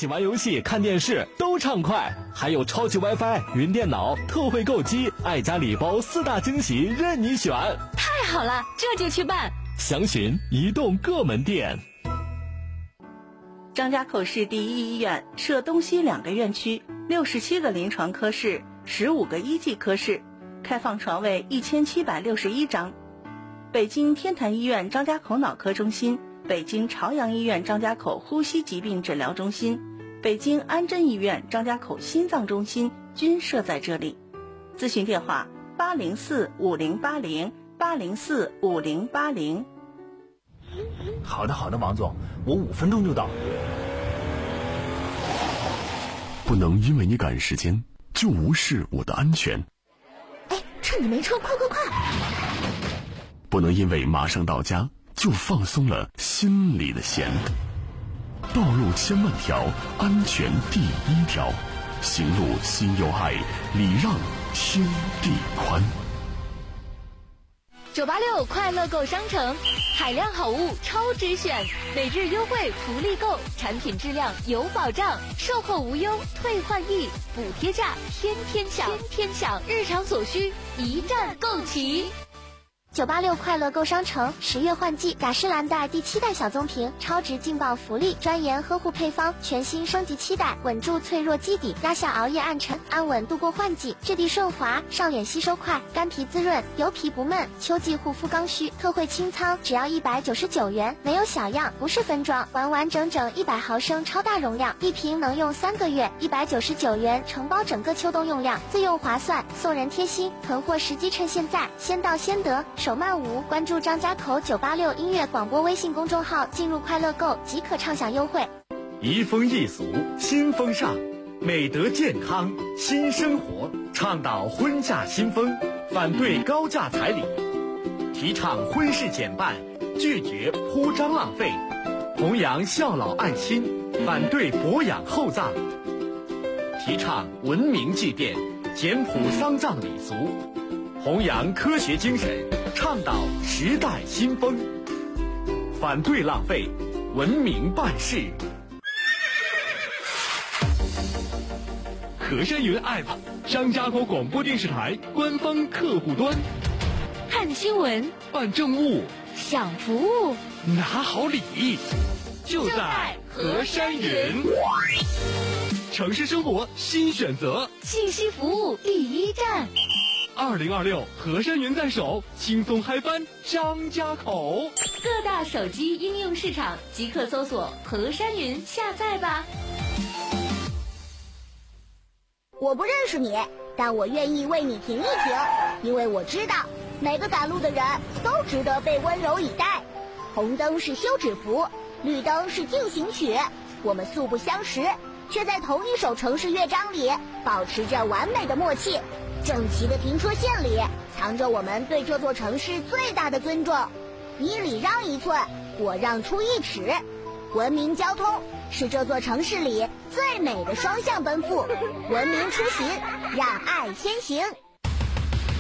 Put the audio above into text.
起玩游戏、看电视都畅快，还有超级 WiFi、云电脑、特惠购机、爱家礼包4大惊喜任你选。 太好了，这就去办。 详询移动各门店。 张家口市第一医院设东西2个院区，67个临床科室，15个一级科室，开放床位1761张。北京天坛医院张家口脑科中心、北京朝阳医院张家口呼吸疾病诊疗中心、北京安贞医院张家口心脏中心均设在这里。咨询电话8045080，8045080。 好的，王总，我5分钟就到。 不能因为你赶时间就无视我的安全。 趁你没车，快！ 不能因为马上到家就放松了心里的弦。道路千万条，安全第一条。行路心有爱，礼让天地宽。 986快乐购商城，海量好物超值选，每日优惠福利购，产品质量有保障，售后无忧，退换易，补贴价天天享，日常所需一站购齐。 986快乐购商城10月换季雅诗兰黛第7代小棕瓶超值劲爆福利，专研呵护配方，全新升级7代，稳住脆弱基底，压下熬夜暗沉，安稳度过换季，质地顺滑，上脸吸收快，干皮滋润，油皮不闷，秋季护肤刚需，特惠清仓，只要199元，没有小样，不是分装，完整100毫升超大容量，一瓶能用3个月，199元承包整个秋冬用量，自用划算，送人贴心，囤货时机趁现在，先到先得，手慢无。关注张家口986音乐广播微信公众号，进入快乐购即可畅享优惠。 移风易俗新风尚，美德健康新生活，倡导婚嫁新风，反对高价彩礼，提倡婚事简办，拒绝铺张浪费，弘扬孝老爱亲，反对博养厚葬，提倡文明祭奠，简朴丧葬礼俗，弘扬科学精神，倡导时代新风，反对浪费，文明办事。 和山云 App， 张家口广播电视台官方客户端。 看新闻， 办政务， 享服务， 拿好礼，就在和山云。城市生活新选择， 信息服务第一站。 2026和山云在手，轻松嗨翻张家口。 各大手机应用市场即刻搜索和山云下载吧。 我不认识你，但我愿意为你停一停，因为我知道每个赶路的人都值得被温柔以待。红灯是休止符，绿灯是进行曲，我们素不相识，却在同一首城市乐章里保持着完美的默契。整齐的停车线里藏着我们对这座城市最大的尊重，你礼让1寸，我让出1尺。文明交通是这座城市里最美的双向奔赴，文明出行，让爱先行。